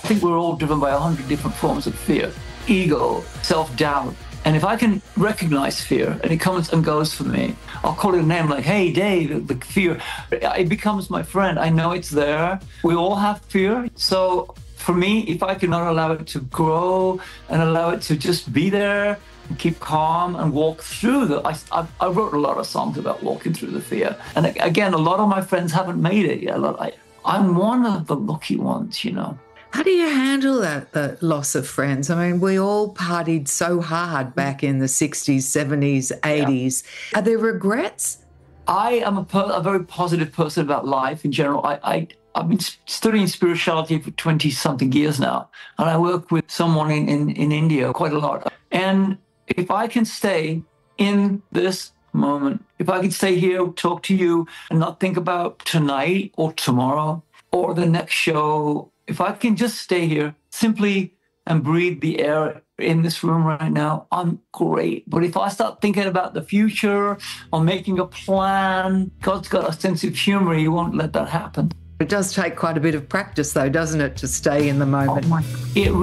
think we're all driven by 100 different forms of fear, ego, self-doubt. And if I can recognize fear and it comes and goes for me, I'll call it a name like, hey, Dave, the fear, it becomes my friend. I know it's there. We all have fear. So for me, if I can not allow it to grow and allow it to just be there and keep calm and walk through I wrote a lot of songs about walking through the fear. And again, a lot of my friends haven't made it yet. I'm one of the lucky ones, you know. How do you handle that, the loss of friends? I mean, we all partied so hard back in the 60s, 70s, 80s. Yeah. Are there regrets? I am a very positive person about life in general. I've been studying spirituality for 20-something years now, and I work with someone in India quite a lot. And if I can stay in this moment, if I can stay here, talk to you, and not think about tonight or tomorrow or the next show, if I can just stay here simply and breathe the air in this room right now, I'm great. But if I start thinking about the future or making a plan, God's got a sense of humor. He won't let that happen. It does take quite a bit of practice, though, doesn't it, to stay in the moment? It